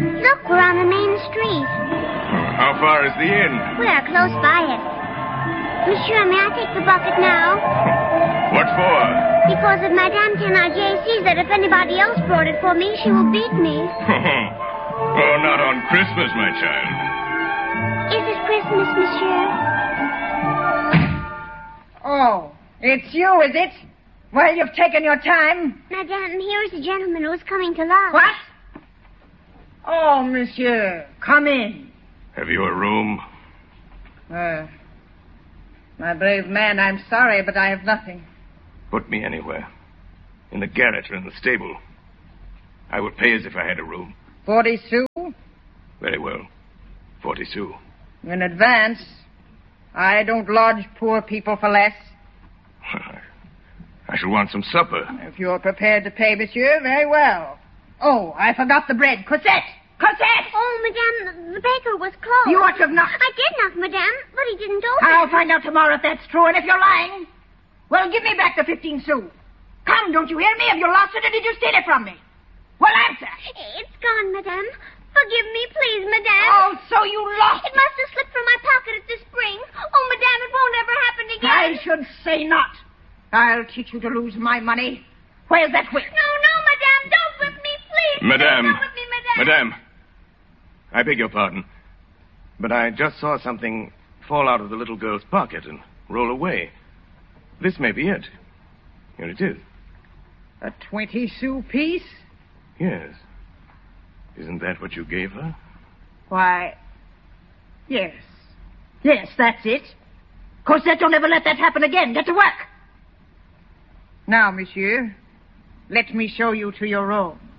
Look, we're on the main street. How far is the inn? We are close by it. Monsieur, may I take the bucket now? What for? Because if Madame Thénardier sees that if anybody else brought it for me, she will beat me. Oh, not on Christmas, my child. Is it Christmas, Monsieur? Oh, it's you, is it? Well, you've taken your time. Madame, here is a gentleman who is coming to lunch. What? Oh, monsieur, come in. Have you a room? My brave man, I'm sorry, but I have nothing. Put me anywhere. In the garret or in the stable. I would pay as if I had a room. 40 sous? Very well. 40 sous. In advance. I don't lodge poor people for less. I shall want some supper. If you're prepared to pay, monsieur, very well. Oh, I forgot the bread. Cosette! Cosette! Oh, Madame, the baker was closed. You ought to have knocked. I did knock, Madame, but he didn't open. I'll find out tomorrow if that's true, and if you're lying, well, give me back the 15 sous. Come, don't you hear me? Have you lost it, or did you steal it from me? Well, answer. It's gone, Madame. Forgive me, please, Madame. Oh, so you lost it. Must have slipped from my pocket at the spring. Oh, Madame, it won't ever happen again. I should say not. I'll teach you to lose my money. Where's that whip? No, Madame, don't whip me, please. Madame. Don't whip me, Madame. Madame. I beg your pardon, but I just saw something fall out of the little girl's pocket and roll away. This may be it. Here it is. A 20 sou piece? Yes. Isn't that what you gave her? Why, yes. Yes, that's it. Cosette, don't ever let that happen again. Get to work. Now, monsieur, let me show you to your room.